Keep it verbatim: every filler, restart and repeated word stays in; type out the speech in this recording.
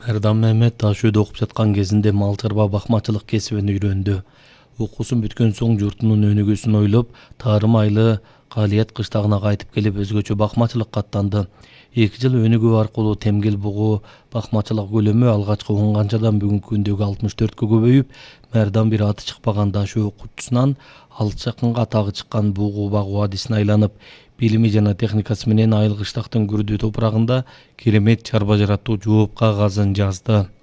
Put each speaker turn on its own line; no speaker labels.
Мәрдан Мehmet таш үйдө окуп жаткан кезинде мал чарба бакмачылык кесибин үйрөндү. Окуусун бүткөн соң журтунун өнүгүүсүн ойлоп, Тарым Айлы Калият кыштагына кайтып келип өзгөчө бакмачылыкка аттанды. эки жыл өнүгүү аркылуу темгел бугу бакмачылык көлөмү алгачкы он канчадан бүгүнкү күндөгү алтымыш төрткө көбөйүп, Мәрдан бир аты чыкпаган даш үй окуучусунан алыс жакынга атагы чыккан бугу багуу адисине айланып, билими жана техникасы менен Айыл кыштактын күрдүү топурагында керемет чарба жаратуу жооп кагазын жазды.